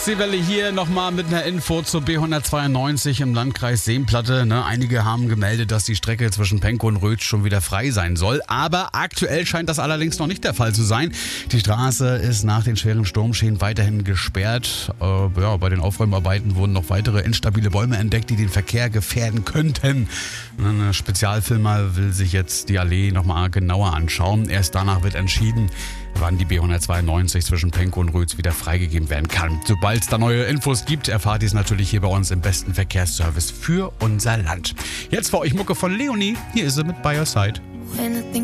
Ostsee-Welle hier nochmal mit einer Info zur B192 im Landkreis Seenplatte. Einige haben gemeldet, dass die Strecke zwischen Pankow und Rötsch schon wieder frei sein soll. Aber aktuell scheint das allerdings noch nicht der Fall zu sein. Die Straße ist nach den schweren Sturmschäden weiterhin gesperrt. Bei den Aufräumarbeiten wurden noch weitere instabile Bäume entdeckt, die den Verkehr gefährden könnten. Ein Spezialfilmer will sich jetzt die Allee nochmal genauer anschauen. Erst danach wird entschieden, wann die B192 zwischen Pankow und Rötsch wieder freigegeben werden kann. Sobald es da neue Infos gibt, erfahrt ihr es natürlich hier bei uns im besten Verkehrsservice für unser Land. Jetzt für euch Mucke von Leonie. Hier ist sie mit By Your Side.